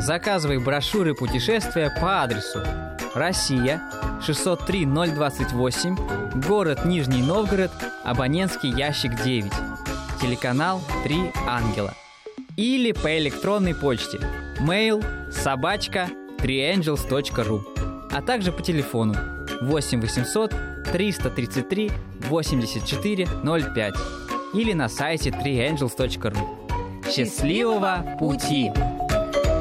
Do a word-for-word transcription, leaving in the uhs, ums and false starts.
Заказывай брошюры путешествия по адресу: Россия, шестьсот три ноль двадцать восемь, город Нижний Новгород, абонентский ящик девять, телеканал «Три ангела». Или по электронной почте mail собачка три ангелс точка ру, а также по телефону восемь восемьсот триста тридцать три восемьдесят четыре ноль пять или на сайте три ангелс точка ру. Счастливого пути!